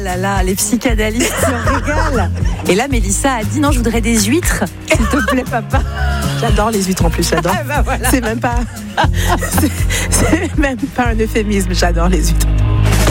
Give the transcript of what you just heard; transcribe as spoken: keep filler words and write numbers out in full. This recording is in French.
là là, les psychanalystes se régalent. Et là, Mélissa a dit non, je voudrais des huîtres. S'il te plaît, papa. J'adore les huîtres en plus, j'adore. Ah bah voilà. C'est même pas, c'est, c'est même pas un euphémisme, j'adore les huîtres.